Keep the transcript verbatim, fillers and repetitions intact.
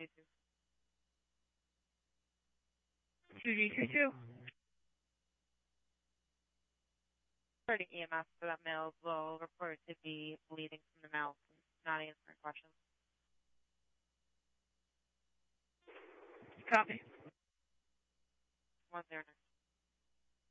two G two two. Starting E M S for that male as well, reported to be bleeding from the mouth and not answering questions. Copy. One zero nine.